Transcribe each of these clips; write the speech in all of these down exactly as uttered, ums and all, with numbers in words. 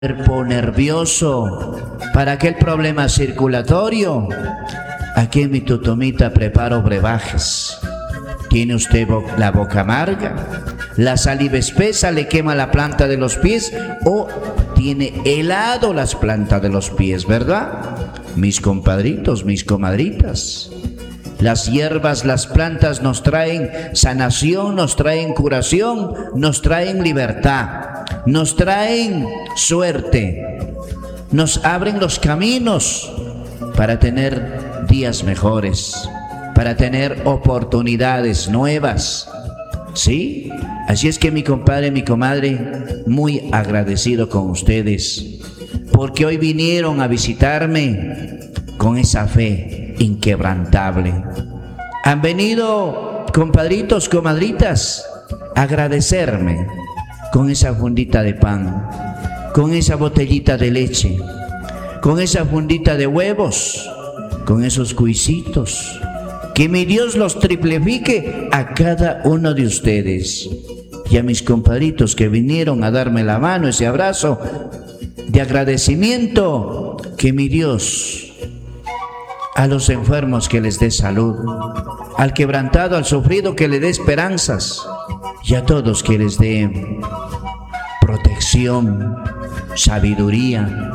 cuerpo nervioso, para aquel problema circulatorio. Aquí en mi tutomita preparo brebajes. ¿Tiene usted bo- la boca amarga? ¿La saliva espesa le quema la planta de los pies? ¿O tiene helado las plantas de los pies, verdad? Mis compadritos, mis comadritas, las hierbas, las plantas nos traen sanación, nos traen curación, nos traen libertad, nos traen suerte, nos abren los caminos para tener días mejores, para tener oportunidades nuevas. ¿Sí? Así es que mi compadre, mi comadre, muy agradecido con ustedes, porque hoy vinieron a visitarme con esa fe inquebrantable. Han venido, compadritos, comadritas, a agradecerme con esa fundita de pan, con esa botellita de leche, con esa fundita de huevos, con esos cuisitos. Que mi Dios los triplifique a cada uno de ustedes. Y a mis compadritos que vinieron a darme la mano, ese abrazo de agradecimiento, que mi Dios, a los enfermos que les dé salud, al quebrantado, al sufrido que le dé esperanzas, y a todos que les dé protección, sabiduría,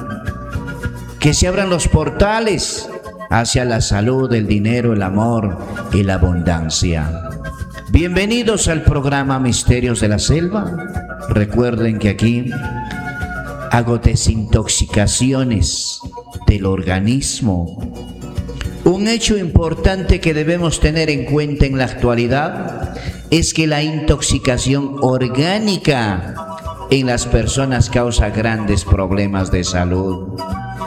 que se abran los portales hacia la salud, el dinero, el amor y la abundancia. Bienvenidos al programa Misterios de la Selva. Recuerden que aquí hago desintoxicaciones del organismo. Un hecho importante que debemos tener en cuenta en la actualidad es que la intoxicación orgánica en las personas causa grandes problemas de salud.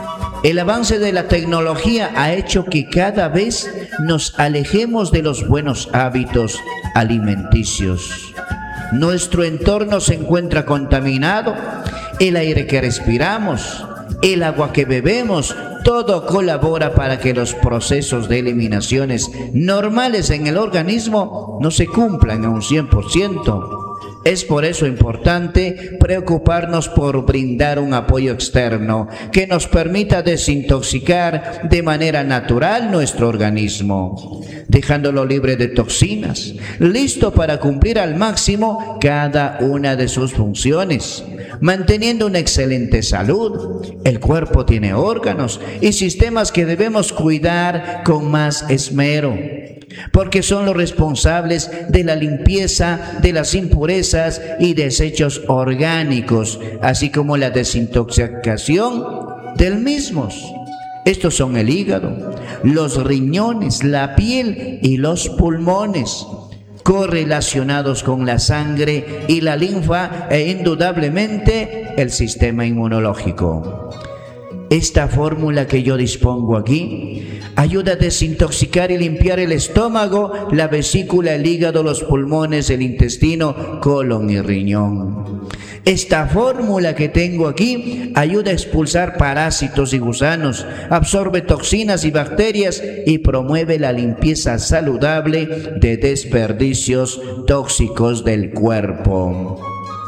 El avance de la tecnología ha hecho que cada vez nos alejemos de los buenos hábitos alimenticios. Nuestro entorno se encuentra contaminado, el aire que respiramos, el agua que bebemos, todo colabora para que los procesos de eliminaciones normales en el organismo no se cumplan a un cien por ciento. Es por eso importante preocuparnos por brindar un apoyo externo que nos permita desintoxicar de manera natural nuestro organismo, dejándolo libre de toxinas, listo para cumplir al máximo cada una de sus funciones, manteniendo una excelente salud. El cuerpo tiene órganos y sistemas que debemos cuidar con más esmero, porque son los responsables de la limpieza de las impurezas y desechos orgánicos, así como la desintoxicación del mismos. Estos son el hígado, los riñones, la piel y los pulmones, correlacionados con la sangre y la linfa e indudablemente el sistema inmunológico. Esta fórmula que yo dispongo aquí ayuda a desintoxicar y limpiar el estómago, la vesícula, el hígado, los pulmones, el intestino, colon y riñón. Esta fórmula que tengo aquí ayuda a expulsar parásitos y gusanos, absorbe toxinas y bacterias y promueve la limpieza saludable de desperdicios tóxicos del cuerpo.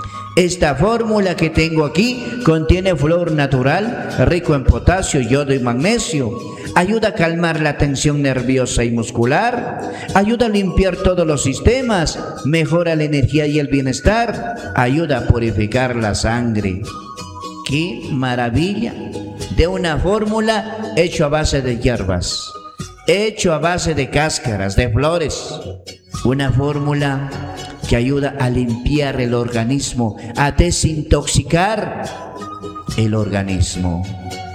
Esta fórmula que tengo aquí contiene flúor natural, rico en potasio, yodo y magnesio. Ayuda a calmar la tensión nerviosa y muscular. Ayuda a limpiar todos los sistemas. Mejora la energía y el bienestar. Ayuda a purificar la sangre. ¡Qué maravilla! De una fórmula hecho a base de hierbas, hecho a base de cáscaras, de flores. Una fórmula que ayuda a limpiar el organismo, a desintoxicar el organismo.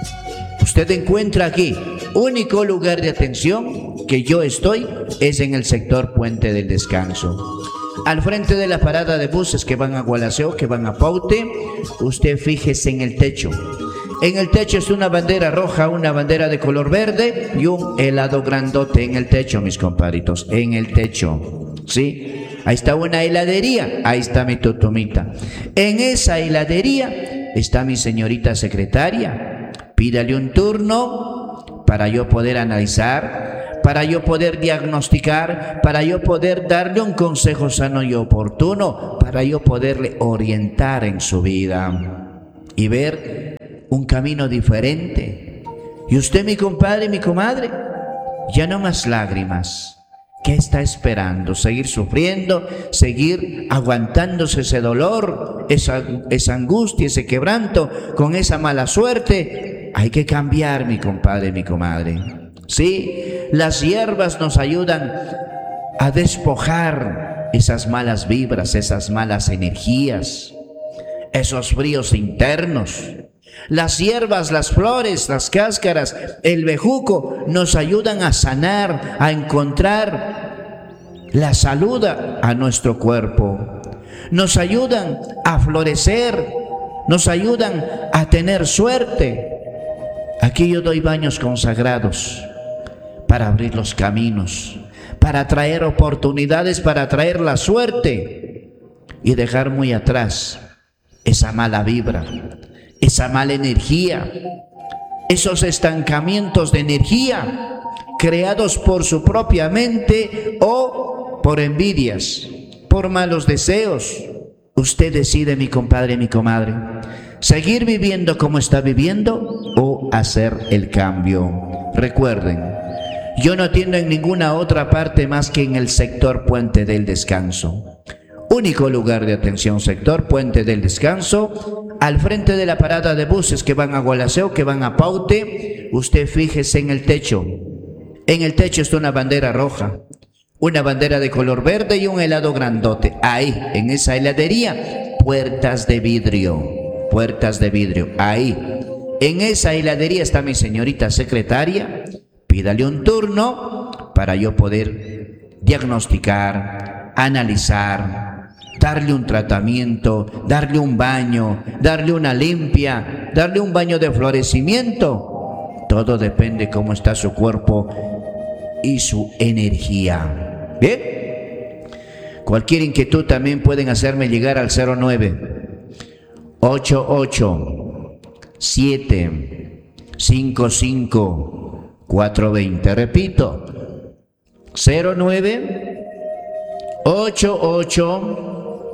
Usted encuentra aquí, único lugar de atención que yo estoy es en el sector Puente del Descanso. Al frente de la parada de buses que van a Gualaceo, que van a Paute, usted fíjese en el techo. En el techo es una bandera roja, una bandera de color verde y un helado grandote en el techo, mis compadritos, en el techo, ¿sí? Ahí está una heladería, ahí está mi tutumita. En esa heladería está mi señorita secretaria. Pídale un turno para yo poder analizar, para yo poder diagnosticar, para yo poder darle un consejo sano y oportuno, para yo poderle orientar en su vida. y ver un camino diferente. Y usted, mi compadre, mi comadre, ya no más lágrimas. ¿Qué está esperando? ¿Seguir sufriendo? ¿Seguir aguantándose ese dolor, esa, esa angustia, ese quebranto, con esa mala suerte? Hay que cambiar, mi compadre, mi comadre. Sí, las hierbas nos ayudan a despojar esas malas vibras, esas malas energías, esos fríos internos. Las hierbas, las flores, las cáscaras, el bejuco nos ayudan a sanar, a encontrar la salud a nuestro cuerpo. Nos ayudan a florecer, nos ayudan a tener suerte. Aquí yo doy baños consagrados para abrir los caminos, para traer oportunidades, para traer la suerte y dejar muy atrás esa mala vibra, esa mala energía, esos estancamientos de energía creados por su propia mente o por envidias, por malos deseos. Usted decide, mi compadre, mi comadre, seguir viviendo como está viviendo o hacer el cambio. Recuerden, yo no atiendo en ninguna otra parte más que en el sector Puente del Descanso. Único lugar de atención, sector Puente del Descanso, al frente de la parada de buses que van a Gualaceo, que van a Paute. Usted fíjese en el techo. En el techo está una bandera roja, una bandera de color verde y un helado grandote. Ahí, en esa heladería, puertas de vidrio, puertas de vidrio. Ahí, en esa heladería está mi señorita secretaria. Pídale un turno para yo poder diagnosticar, analizar, darle un tratamiento, darle un baño, darle una limpia, darle un baño de florecimiento. Todo depende cómo está su cuerpo y su energía. ¿Bien? Cualquier inquietud también pueden hacerme llegar al cero nueve ocho ocho siete cinco cinco cuatro dos cero. Repito, cero nueve ocho ocho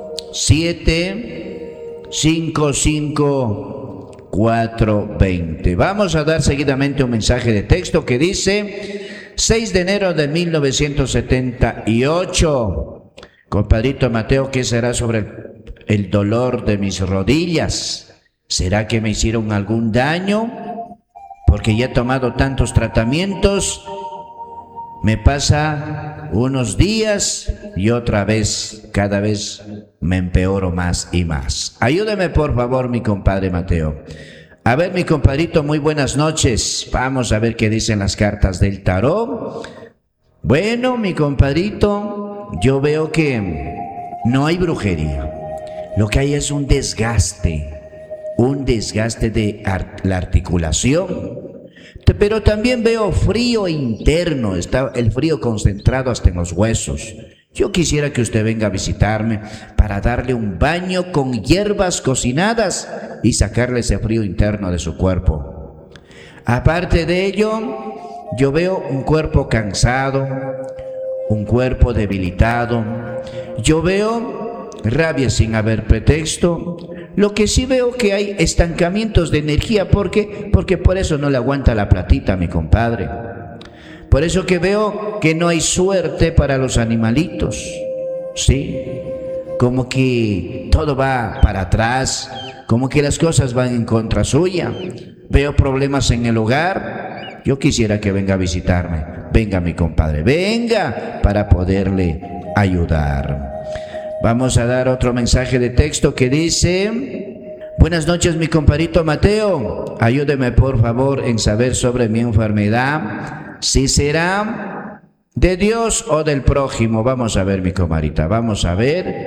siete cinco cinco cuatro dos cero. Vamos a dar seguidamente un mensaje de texto que dice: seis de enero de mil novecientos setenta y ocho. Compadrito Mateo, ¿qué será sobre el, el dolor de mis rodillas? ¿Será que me hicieron algún daño? Porque ya he tomado tantos tratamientos. Me pasa unos días y otra vez, cada vez me empeoro más y más. Ayúdeme por favor, mi compadre Mateo. A ver, mi compadrito, muy buenas noches. Vamos a ver qué dicen las cartas del tarot. Bueno, mi compadrito, yo veo que no hay brujería. Lo que hay es un desgaste, un desgaste de art- la articulación. Pero también veo frío interno, está el frío concentrado hasta en los huesos. Yo quisiera que usted venga a visitarme para darle un baño con hierbas cocinadas y sacarle ese frío interno de su cuerpo. Aparte de ello, yo veo un cuerpo cansado, un cuerpo debilitado. Yo veo rabia sin haber pretexto. Lo que sí veo que hay estancamientos de energía. ¿Por qué? Porque por eso no le aguanta la platita, mi compadre. Por eso que veo que no hay suerte para los animalitos, ¿sí? Como que todo va para atrás, como que las cosas van en contra suya. Veo problemas en el hogar. Yo quisiera que venga a visitarme. Venga, mi compadre, venga para poderle ayudar. Vamos a dar otro mensaje de texto que dice: buenas noches, mi compadrito Mateo. Ayúdeme por favor en saber sobre mi enfermedad. Si será de Dios o del prójimo. Vamos a ver, mi comadrita, vamos a ver.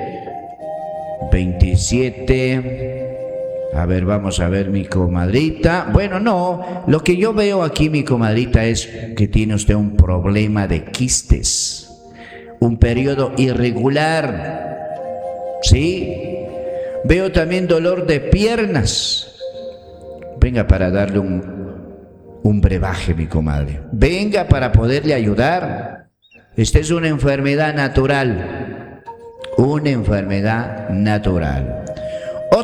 veintisiete. A ver, vamos a ver, mi comadrita. Bueno, no, lo que yo veo aquí, mi comadrita, es que tiene usted un problema de quistes, un periodo irregular, ¿sí? Veo también dolor de piernas. Venga para darle un un brebaje, mi comadre. Venga para poderle ayudar. Esta es una enfermedad natural. Una enfermedad natural. Otro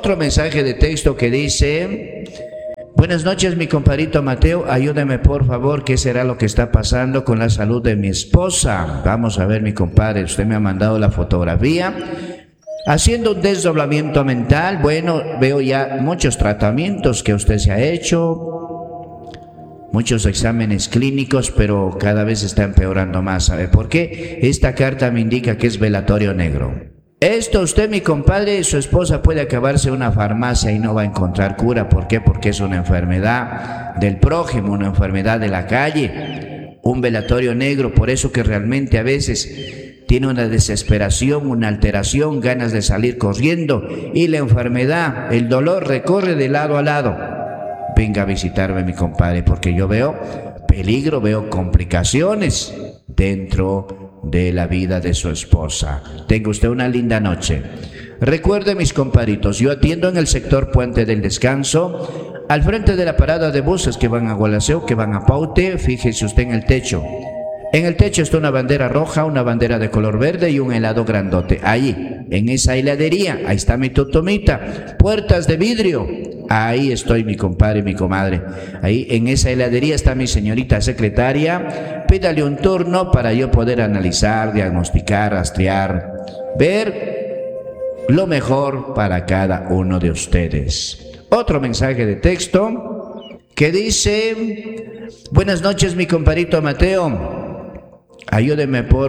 Otro mensaje de texto que dice: buenas noches, mi compadrito Mateo, ayúdeme por favor, ¿qué será lo que está pasando con la salud de mi esposa? Vamos a ver, mi compadre, usted me ha mandado la fotografía. Haciendo un desdoblamiento mental, bueno, veo ya muchos tratamientos que usted se ha hecho, muchos exámenes clínicos, pero cada vez está empeorando más. ¿Sabe por qué? Esta carta me indica que es velatorio negro. Esto usted, mi compadre, su esposa puede acabarse en una farmacia y no va a encontrar cura. ¿Por qué? Porque es una enfermedad del prójimo, una enfermedad de la calle, un velatorio negro. Por eso que realmente a veces tiene una desesperación, una alteración, ganas de salir corriendo, y la enfermedad, el dolor recorre de lado a lado. Venga a visitarme, mi compadre, porque yo veo peligro, veo complicaciones dentro de la vida de su esposa. Tenga usted una linda noche. Recuerde, mis compadritos, yo atiendo en el sector Puente del Descanso, al frente de la parada de buses que van a Gualaceo, que van a Paute. Fíjese usted en el techo. En el techo está una bandera roja, una bandera de color verde y un helado grandote. Ahí, en esa heladería, ahí está mi totomita. Puertas de vidrio. Ahí estoy, mi compadre y mi comadre. Ahí, en esa heladería está mi señorita secretaria. Pídale un turno para yo poder analizar, diagnosticar, rastrear, ver lo mejor para cada uno de ustedes. Otro mensaje de texto que dice: buenas noches, mi compadrito Mateo. Ayúdeme por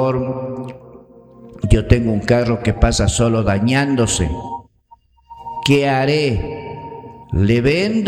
favor, yo tengo un carro que pasa solo dañándose. ¿Qué haré? ¿Le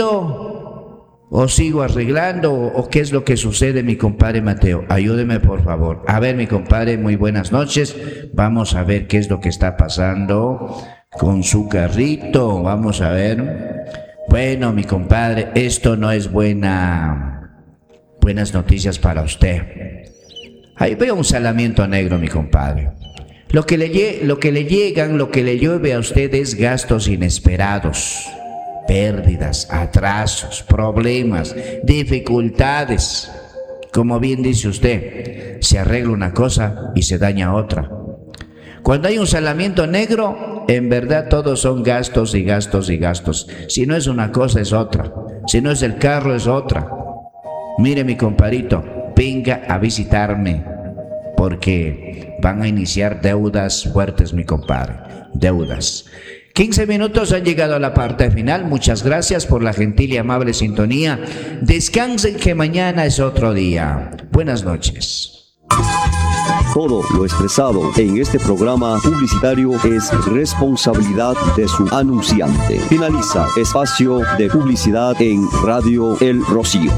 vendo o sigo arreglando o qué es lo que sucede, mi compadre Mateo? Ayúdeme por favor. A ver, mi compadre, muy buenas noches. Vamos a ver qué es lo que está pasando con su carrito. Vamos a ver. Bueno, mi compadre, esto no es buena, buenas noticias para usted. Ahí veo un salamiento negro, mi compadre. Lo que le, lo que le llegan, lo que le llueve a usted es gastos inesperados, pérdidas, atrasos, problemas, dificultades. Como bien dice usted, se arregla una cosa y se daña otra. Cuando hay un salamiento negro, en verdad todos son gastos y gastos y gastos. Si no es una cosa, es otra. Si no es el carro, es otra. Mire, mi compadrito, venga a visitarme, porque van a iniciar deudas fuertes, mi compadre, deudas. quince minutos han llegado a la parte final. Muchas gracias por la gentil y amable sintonía. Descansen, que mañana es otro día. Buenas noches. Todo lo expresado en este programa publicitario es responsabilidad de su anunciante. Finaliza espacio de publicidad en Radio El Rocío.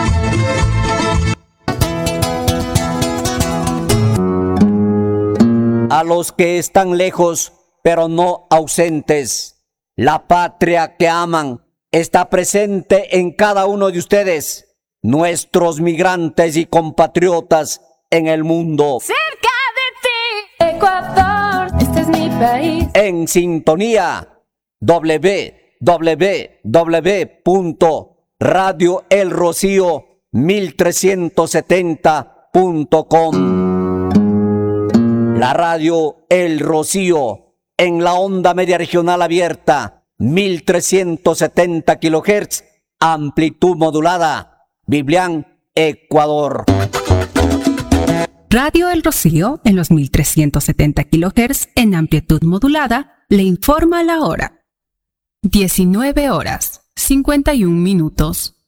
A los que están lejos, pero no ausentes, la patria que aman está presente en cada uno de ustedes, nuestros migrantes y compatriotas en el mundo. Cerca de ti, Ecuador, este es mi país. En sintonía, doble u doble u doble u punto radio el rocío mil trescientos setenta punto com. La radio El Rocío en la onda media regional abierta, mil trescientos setenta kilohertz, amplitud modulada, Biblián, Ecuador. Radio El Rocío en los mil trescientos setenta kilohertz en amplitud modulada le informa la hora. diecinueve horas, cincuenta y un minutos.